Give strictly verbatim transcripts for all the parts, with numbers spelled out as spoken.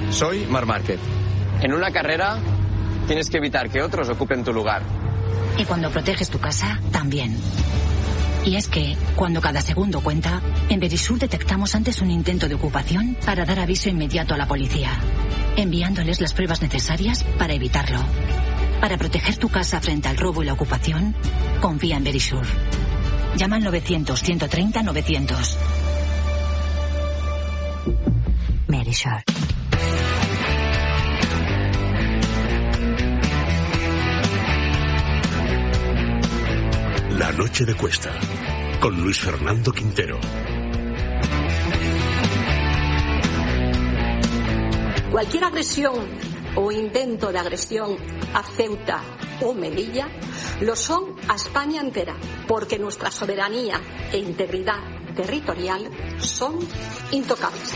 Soy Marc Márquez. En una carrera tienes que evitar que otros ocupen tu lugar. Y cuando proteges tu casa, también. Y es que, cuando cada segundo cuenta, en Verisur detectamos antes un intento de ocupación para dar aviso inmediato a la policía, enviándoles las pruebas necesarias para evitarlo. Para proteger tu casa frente al robo y la ocupación, confía en Verisur. Llama al novecientos, ciento treinta, novecientos. Verisur. La noche de Cuesta, con Luis Fernando Quintero. Cualquier agresión o intento de agresión a Ceuta o Melilla lo son a España entera, porque nuestra soberanía e integridad territorial son intocables.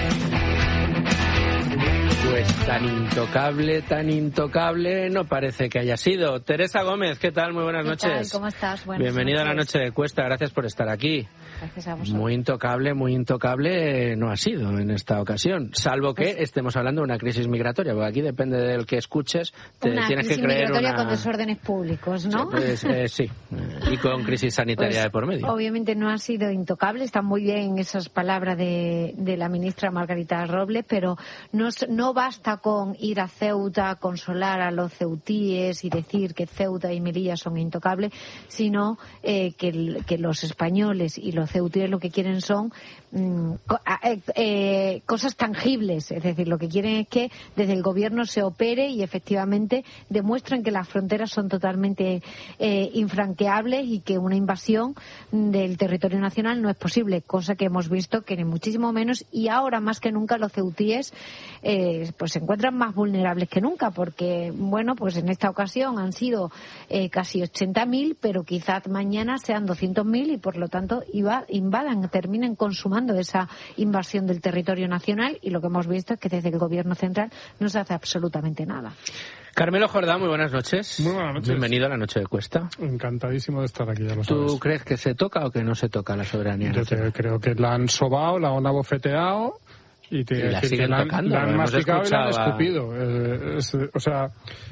Pues tan intocable, tan intocable no parece que haya sido. Teresa Gómez, ¿qué tal? Muy buenas noches. ¿Qué tal? ¿Cómo estás? Buenas Bienvenida noches. a la noche de Cuesta, gracias por estar aquí. Gracias a vosotros. Muy intocable, muy intocable no ha sido en esta ocasión, salvo que pues, estemos hablando de una crisis migratoria, porque aquí depende del que escuches, te una tienes crisis que creer migratoria una... con desórdenes públicos, ¿no? Pues, eh, sí, y con crisis sanitaria pues, de por medio. Obviamente no ha sido intocable, están muy bien esas palabras de, de la ministra Margarita Robles, pero no, no basta con ir a Ceuta a consolar a los ceutíes y decir que Ceuta y Melilla son intocables, sino eh, que, que los españoles y los ceutíes lo que quieren son mm, eh, eh, cosas tangibles, es decir, lo que quieren es que desde el gobierno se opere y efectivamente demuestren que las fronteras son totalmente eh, infranqueables y que una invasión del territorio nacional no es posible, cosa que hemos visto que ni muchísimo menos, y ahora más que nunca los ceutíes eh, pues se encuentran más vulnerables que nunca, porque bueno, pues en esta ocasión han sido eh, casi ochenta mil, pero quizás mañana sean doscientos mil y por lo tanto iba, invadan, terminen consumando esa invasión del territorio nacional, y lo que hemos visto es que desde el gobierno central no se hace absolutamente nada. Carmelo Jordán, muy buenas noches. Muy buenas noches. Bienvenido a la noche de Cuesta. Encantadísimo de estar aquí, ya lo sabes. ¿Tú crees que se toca o que no se toca la soberanía Yo te, creo que la han sobao, la han abofeteado y te y la decir siguen que la han, tocando, la han masticado y la han escuchado a... escupido. Eh, es, o sea,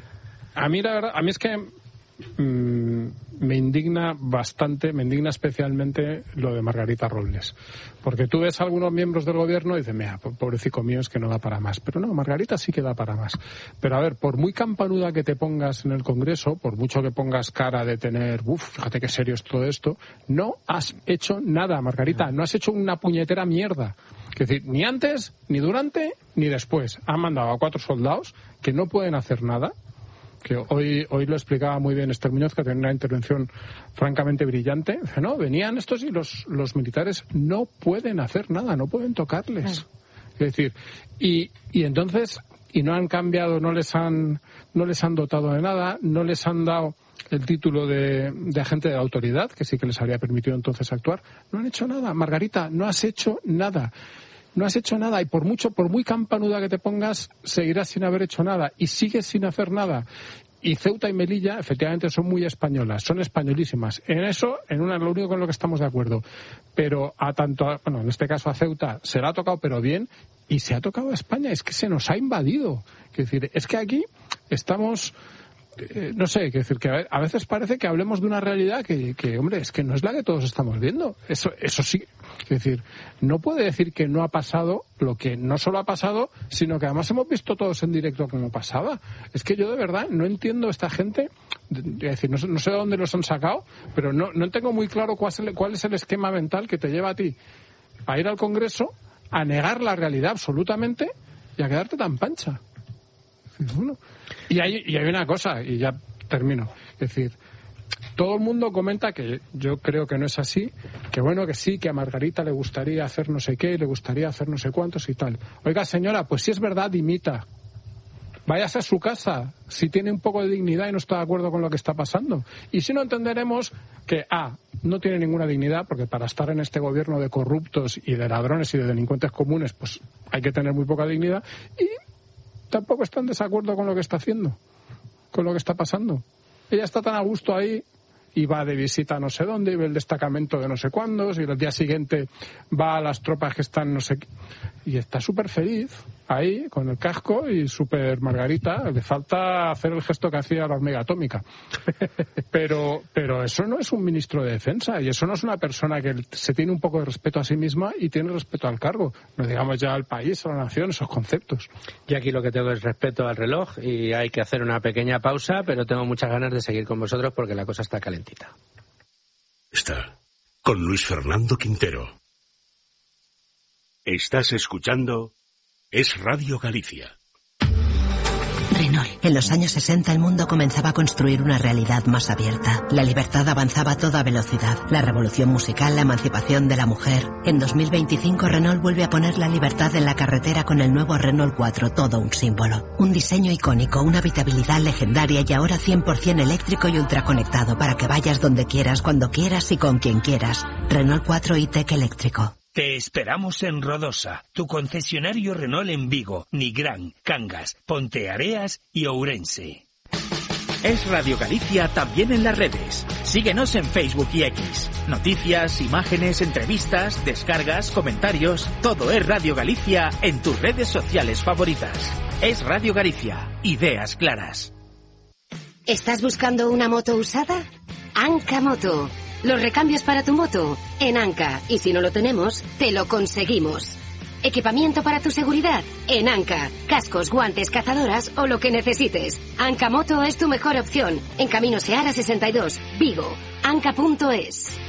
a mí la verdad, a mí es que mmm, me indigna bastante, me indigna especialmente lo de Margarita Robles. Porque tú ves a algunos miembros del gobierno y dices, mira, pobrecito mío, es que no da para más. Pero no, Margarita sí que da para más. Pero a ver, por muy campanuda que te pongas en el Congreso, por mucho que pongas cara de tener, uff, fíjate qué serio es todo esto, no has hecho nada, Margarita, no has hecho una puñetera mierda. Es decir, ni antes, ni durante, ni después. Han mandado a cuatro soldados que no pueden hacer nada, que hoy hoy lo explicaba muy bien Esther Muñoz, que tenía una intervención francamente brillante. Dice, no, venían estos y los, los militares no pueden hacer nada, no pueden tocarles. Es decir, y, y entonces, y no han cambiado, no les han, no les han dotado de nada, no les han dado el título de, de agente de autoridad, que sí que les habría permitido entonces actuar. No han hecho nada. Margarita, no has hecho nada. No has hecho nada, y por mucho, por muy campanuda que te pongas, seguirás sin haber hecho nada y sigues sin hacer nada. Y Ceuta y Melilla, efectivamente, son muy españolas, son españolísimas. En eso, en una, lo único con lo que estamos de acuerdo. Pero a tanto, bueno, en este caso a Ceuta se la ha tocado, pero bien, y se ha tocado a España. Es que se nos ha invadido. Es decir, es que aquí estamos... Eh, no sé, quiero decir que a veces parece que hablemos de una realidad que, que, hombre, es que no es la que todos estamos viendo. Eso, eso sí, es decir, no puede decir que no ha pasado lo que no solo ha pasado, sino que además hemos visto todos en directo cómo pasaba. Es que yo de verdad no entiendo esta gente, es decir, no, no sé de dónde los han sacado, pero no, no tengo muy claro cuál es, el, cuál es el esquema mental que te lleva a ti a ir al Congreso, a negar la realidad absolutamente y a quedarte tan pancha. Bueno, y hay, y hay una cosa, y ya termino, es decir, todo el mundo comenta, que yo creo que no es así, que bueno, que sí, que a Margarita le gustaría hacer no sé qué, le gustaría hacer no sé cuántos y tal. Oiga, señora, pues si es verdad, dimita. Váyase a su casa, si tiene un poco de dignidad y no está de acuerdo con lo que está pasando. Y si no, entenderemos que, A, no tiene ninguna dignidad, porque para estar en este gobierno de corruptos y de ladrones y de delincuentes comunes, pues hay que tener muy poca dignidad, y tampoco está en desacuerdo con lo que está haciendo, con lo que está pasando. Ella está tan a gusto ahí y va de visita a no sé dónde y ve el destacamento de no sé cuándos y el día siguiente va a las tropas que están no sé qué, y está súper feliz. ahí, con el casco y súper Margarita. Le falta hacer el gesto que hacía la hormiga atómica. Pero, pero eso no es un ministro de Defensa y eso no es una persona que se tiene un poco de respeto a sí misma y tiene respeto al cargo. No digamos ya al país, a la nación, esos conceptos. Yo aquí lo que tengo es respeto al reloj y hay que hacer una pequeña pausa, pero tengo muchas ganas de seguir con vosotros porque la cosa está calentita. Está con Luis Fernando Quintero. Estás escuchando Es Radio Galicia. Renault. En los años sesenta el mundo comenzaba a construir una realidad más abierta. La libertad avanzaba a toda velocidad. La revolución musical, la emancipación de la mujer. En dos mil veinticinco Renault vuelve a poner la libertad en la carretera con el nuevo Renault cuatro, todo un símbolo. Un diseño icónico, una habitabilidad legendaria y ahora cien por ciento eléctrico y ultraconectado para que vayas donde quieras, cuando quieras y con quien quieras. Renault cuatro e-Tech eléctrico. Te esperamos en Rodosa, tu concesionario Renault en Vigo, Nigrán, Cangas, Ponteareas y Ourense. Es Radio Galicia también en las redes. Síguenos en Facebook y X. Noticias, imágenes, entrevistas, descargas, comentarios. Todo es Radio Galicia en tus redes sociales favoritas. Es Radio Galicia. Ideas claras. ¿Estás buscando una moto usada? Anca Moto. Los recambios para tu moto en Anca. Y si no lo tenemos, te lo conseguimos. Equipamiento para tu seguridad en Anca. Cascos, guantes, cazadoras o lo que necesites. Anca Moto es tu mejor opción. En Camino Seara sesenta y dos, Vigo. Anca punto es.